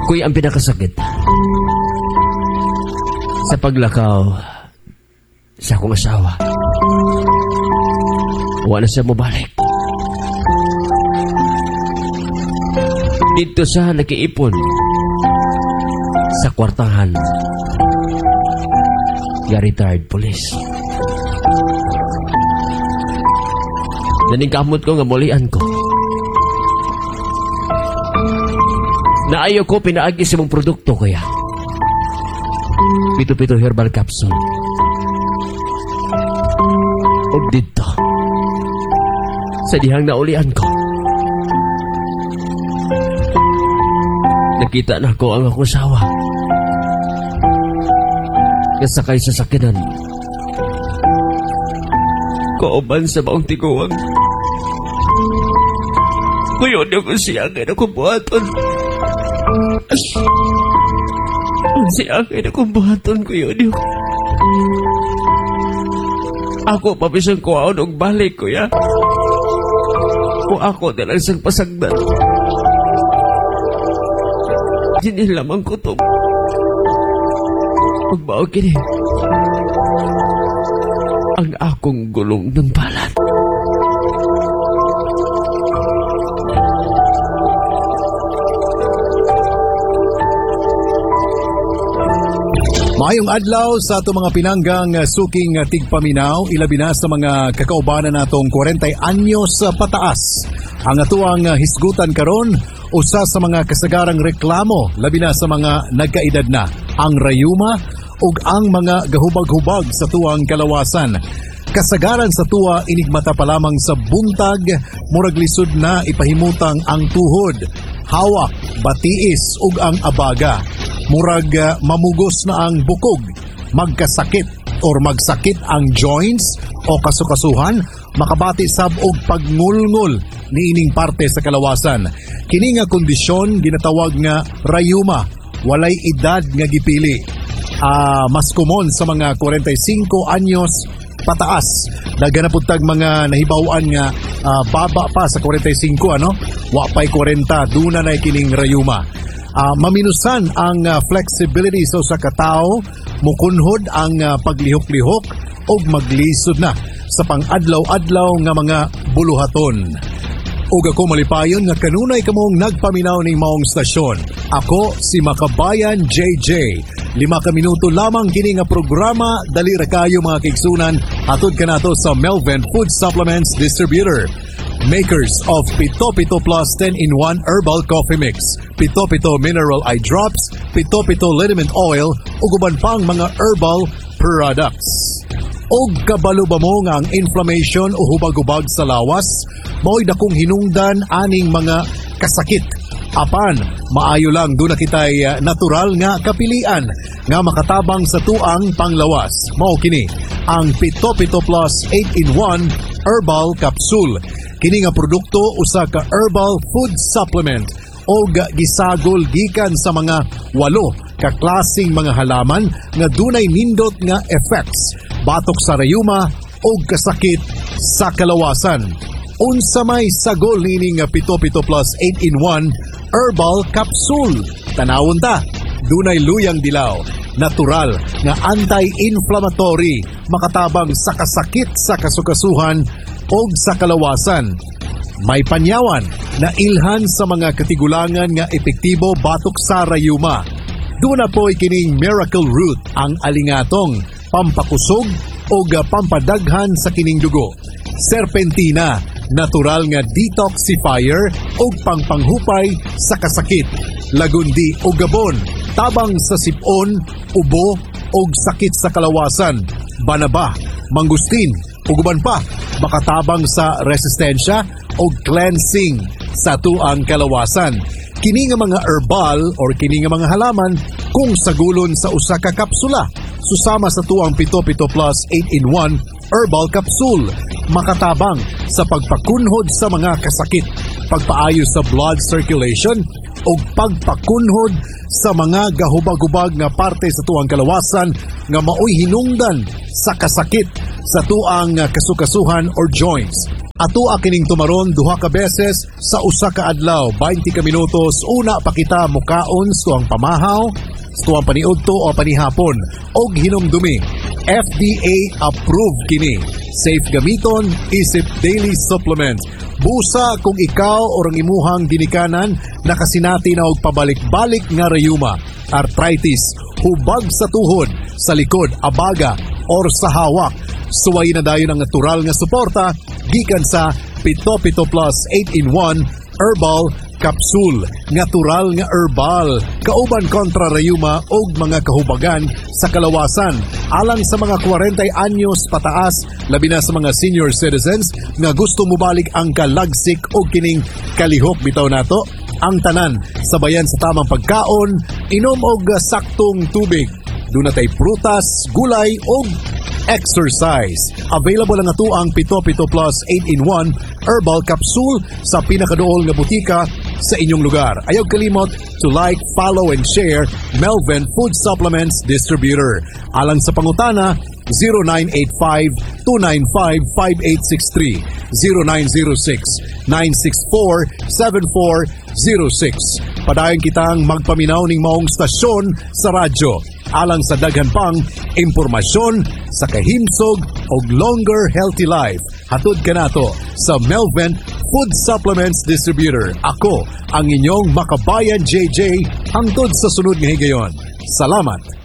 Kuy ang pinakasakit sa paglakaw sa akong asawa. Wala na siya mabalik. Dito siya nakiipon sa kwartahan nga retired police. Naningkamot ko nga mulian ko. Naayo ko pinaagi sa mong produkto kaya. Pito-pito herbal capsule. O dito. Sa dihang naulian ko. Nakita na ko ang akong asawa. Nasakay sa sakinan. Kauban sa baong tiguang. Kuyon niyo ko siya ngayon akong buhaton. Siya ngayon akong buhaton, kuyon niyo. Ako papisang kuwaon og balik, kuya. Kung ako nilang isang pasagdan. Lamang ko ito. Pagbaog kini. Ang akong gulong ng balat. Maayong adlaw sa ato mga pinanggang suking tigpaminaw, ilabi na sa mga kakaubanan natong 40 anyos pataas. Ang atuang hisgutan karon, usa sa mga kasagarang reklamo, labi na sa mga nagkaedad na, ang rayuma ug ang mga gahubag-hubag sa tuwang kalawasan. Kasagaran sa tuwa inigmata pa lamang sa buntag, murag lisod na ipahimutang ang tuhod, hawak, batiis ug ang abaga. Murag mamugos na ang bukog, magkasakit or magsakit ang joints o kasukasuhan, makabati sab og pagngulngol niining parte sa kalawasan. Kini nga kondisyon ginatawag nga rayuma, walay edad nga gipili. Mas common sa mga 45 anyos pataas. Naganapod tag mga nahibawan nga baba pa sa 45 ano, wa pay 40 duna na kining rayuma. Maminusan ang flexibility sa usa ka tawo, mukunhod ang paglihok-lihok ug maglisod na sa pang-adlaw-adlaw nga mga buluhaton. Ug ako malipayon nga kanunay kamong nagpaminaw ning maong stasyon. Ako si Makabayan JJ. 5 ka minuto lamang kini nga programa, dali ra kayo mga kaigsunan, hatod kanato sa Melvin Food Supplements Distributor. Makers of Pito Pito Plus 10-in-1 Herbal Coffee Mix, Pito Pito Mineral Eye Drops, Pito Pito Liniment Oil, ug uban pang mga herbal products. Og kabalo ba mo nga ang inflammation o hubag-hubag sa lawas, mao'y dakong hinungdan aning mga kasakit. Apan, maayo lang doon na kitay natural nga kapilian nga makatabang sa tuang panglawas. Mao kini ang Pito Pito Plus 8-in-1 Herbal Capsule. Kini nga produkto usa ka herbal food supplement o gisagol gikan sa mga 8 ka klaseng mga halaman nga dunay nindot nga effects batok sa rayuma o kasakit sa kalawasan. Unsa may sagol nining Pito Pito Plus 8-in-1 Herbal Capsule. Tanawon ta, dunay luyang dilaw, natural nga anti-inflammatory, makatabang sa kasakit sa kasukasuhan o sa kalawasan. May panyawan na ilhan sa mga katigulangan nga epektibo batok sa rayuma. Duna po'y kining miracle root ang alingatong pampakusog o pampadaghan sa kining dugo. Serpentina, natural nga detoxifier o pangpanghupay sa kasakit. Lagundi o gabon, tabang sa sipon, ubo o sakit sa kalawasan. Banaba, mangustin, uguban pa, makatabang sa resistensya o cleansing sa tuang kalawasan. Kini nga mga herbal or kini nga mga halaman kung sagulon sa usa ka kapsula susama sa tuang Pito Pito Plus 8-in-1 Herbal Capsule, makatabang sa pagpakunhod sa mga kasakit, pagpaayos sa blood circulation o pagpakunhod sa mga gahubag-hubag nga parte sa tuang kalawasan nga maoy hinungdan sa kasakit sa tuang kasukasuhan or joints. Ato kining tumaron duha ka beses sa usa ka adlaw, 20 ka minutos. Una pa kita mukaon sa tuwang pamahaw, sa tuwang paniudto o panihapon og hinumdumi. FDA approved kini. Safe gamiton, isip daily supplement. Busa kung ikaw o ang imuhang ginikanan nakasinati na og pabalik-balik nga rayuma, arthritis, hubag sa tuhod, sa likod, abaga, or sa hawak. Suway na dayon ang natural nga suporta gikan sa Pito Pito Plus 8-in-1 Herbal Capsule. Natural nga herbal, kauban kontra rayuma og mga kahubagan sa kalawasan. Alang sa mga 40 anyos pataas, labi na sa mga senior citizens nga gusto mobalik ang kalagsik o kining kalihok bitaw nato. Ang tanan, sabayan sa tamang pagkaon, inom og saktong tubig. Doon natay prutas, gulay o exercise. Available ang atuang Pito Pito Plus 8-in-1 Herbal Capsule sa pinakaduol nga butika sa inyong lugar. Ayaw kalimot to like, follow, and share Melvin Food Supplements Distributor. Alang sa pangutana, 0985-295-5863, 0906-964-7406. Padayon kitang magpaminaw ning maong stasyon sa radyo. Alang sa daghan pang impormasyon sa kahimsog og longer healthy life. Hatod ka nato sa Melvin Food Supplements Distributor. Ako ang inyong makabayan JJ hangtod sa sunod nga higayon. Salamat.